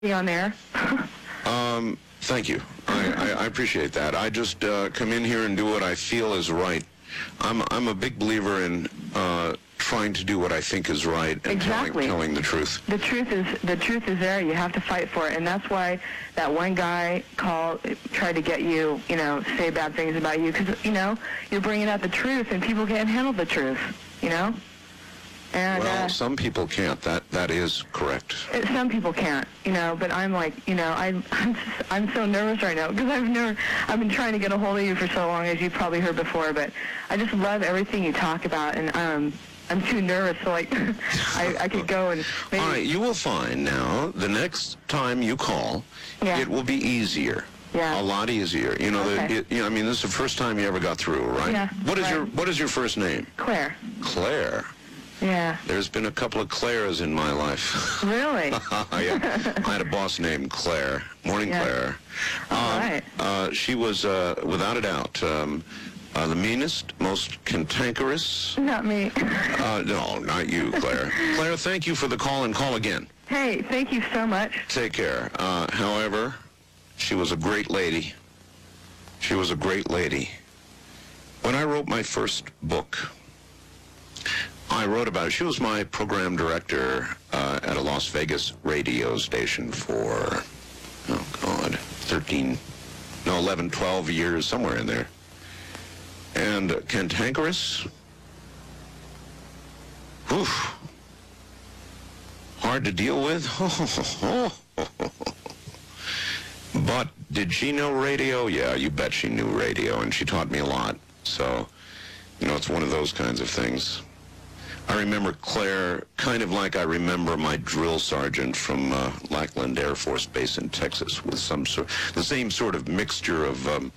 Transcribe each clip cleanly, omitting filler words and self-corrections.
Be on there. Thank you. I appreciate that. I just come in here and do what I feel is right. I'm a big believer in trying to do what I think is right and Exactly. telling the truth. The truth is there. You have to fight for it, and that's why that one guy tried to get you, say bad things about you, because you're bringing out the truth, and people can't handle the truth, And, well, some people can't. That is correct. Some people can't, but I'm like, I'm so nervous right now because I've been trying to get a hold of you for so long, as you've probably heard before, but I just love everything you talk about, and I'm too nervous, so like I could go and maybe... All right, you will find now the next time you call, it will be easier. Yeah. A lot easier. Okay. I mean, this is the first time you ever got through, right? Yeah. What is your first name? Claire. Claire. Yeah. There's been a couple of Claires in my life. Really? Yeah. I had a boss named Claire. Morning, Claire. All right. She was, without a doubt, the meanest, most cantankerous. Not me. No, not you, Claire. Claire, thank you for the call, and call again. Hey, thank you so much. Take care. However, she was a great lady. She was a great lady. When I wrote my first book, I wrote about it. She was my program director at a Las Vegas radio station for, 11, 12 years, somewhere in there. And cantankerous, oof, hard to deal with. But did she know radio? Yeah, you bet she knew radio, and she taught me a lot. So, it's one of those kinds of things. I remember Claire kind of like I remember my drill sergeant from Lackland Air Force Base in Texas, with the same sort of mixture of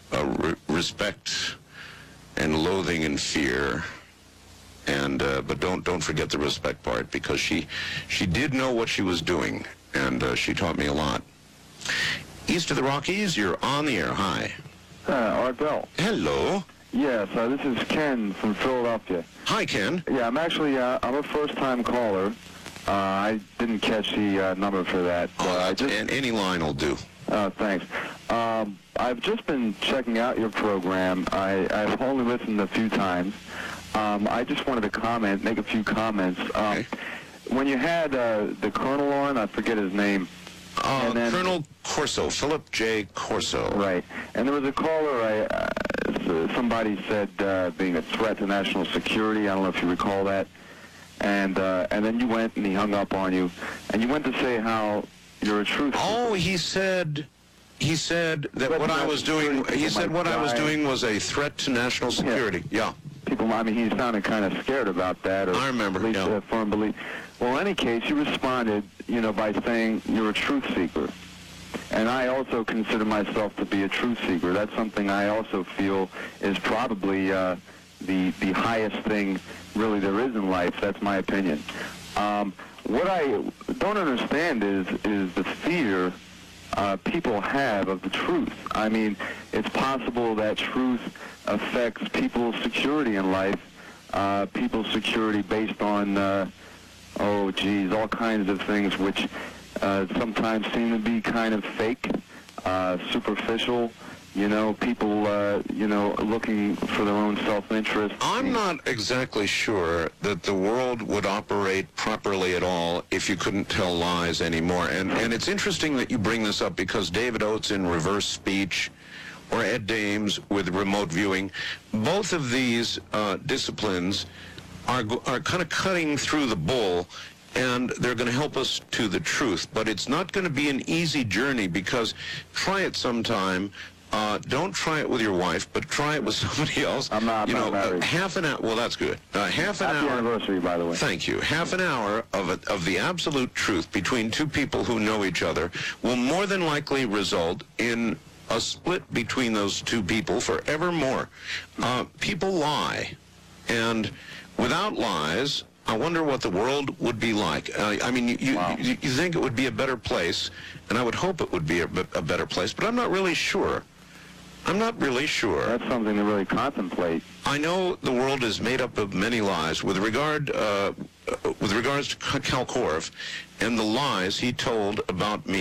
respect and loathing and fear. And but don't forget the respect part, because she did know what she was doing, and she taught me a lot. East of the Rockies, you're on the air. Hi. Art Bell. Hello. Yes, this is Ken from Philadelphia. Hi, Ken. Yeah, I'm actually, I'm a first-time caller. I didn't catch the number for that. And any line will do. Thanks. I've just been checking out your program. I've only listened a few times. I just wanted to make a few comments. Okay. When you had the Colonel on, I forget his name. Colonel Corso, Philip J. Corso. Right. And there was a caller, somebody said being a threat to national security. I don't know if you recall that. And then you went and he hung up on you. And you went to say how you're a truth. Oh, he said that what I was doing, was a threat to national security. Yeah. People, he sounded kind of scared about that. Or I remember, at least, firm belief. Well, in any case, you responded, by saying you're a truth seeker. And I also consider myself to be a truth seeker. That's something I also feel is probably the highest thing really there is in life. That's my opinion. What I don't understand is the fear people have of the truth. I mean, it's possible that truth affects people's security in life, people's security based on, all kinds of things which sometimes seem to be kind of fake, superficial, people, looking for their own self-interest. I'm not exactly sure that the world would operate properly at all if you couldn't tell lies anymore. And it's interesting that you bring this up, because David Oates in Reverse Speech, or Ed Dames with remote viewing, both of these disciplines are kind of cutting through the bull, and they're going to help us to the truth. But it's not going to be an easy journey, because try it sometime. Don't try it with your wife, but try it with somebody else. I'm not married. Half an hour. Well, that's good. Half an Happy hour. anniversary, by the way. Thank you. Half an hour of the absolute truth between two people who know each other will more than likely result in a split between those two people forevermore. People lie, and without lies, I wonder what the world would be like. You think it would be a better place, and I would hope it would be a better place, but I'm not really sure. That's something to really contemplate. I know the world is made up of many lies. With regard with regards to Cal Korff and the lies he told about me.